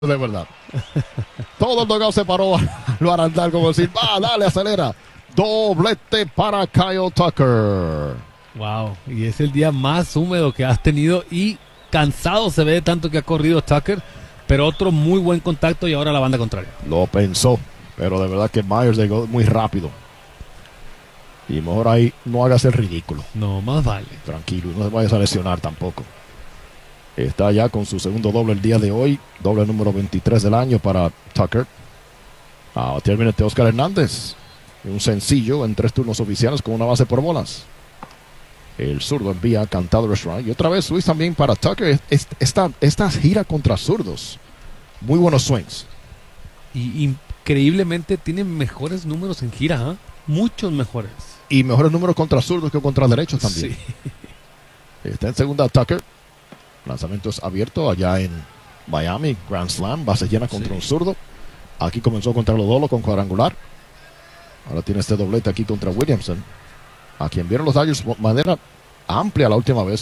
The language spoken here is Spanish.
De verdad. Todo el dogado se paró lo arandar como decir, va, dale, acelera. Doblete para Kyle Tucker. Wow, y es el día más húmedo que has tenido y cansado se ve de tanto que ha corrido Tucker, pero otro muy buen contacto y ahora la banda contraria. Lo pensó, pero de verdad que Myers llegó muy rápido. Y mejor ahí no hagas el ridículo. No, más vale. Tranquilo, no se vayas a lesionar tampoco. Está ya con su segundo doble el día de hoy. Doble número 23 del año para Tucker. Termina Oscar Hernández. Un sencillo en 3 turnos oficiales con una base por bolas. El zurdo envía cantado strike. Y otra vez swings también para Tucker. Esta gira contra zurdos. Muy buenos swings. Y increíblemente tiene mejores números en gira, ¿eh? Muchos mejores. Y mejores números contra zurdos que contra derechos también. Sí. Está en segunda Tucker. Lanzamientos abiertos allá en Miami. Grand Slam. Base llena contra un zurdo. Aquí comenzó contra Lodolo con cuadrangular. Ahora tiene este doblete aquí contra Williamson. A quien vieron los Dodgers de manera amplia la última vez.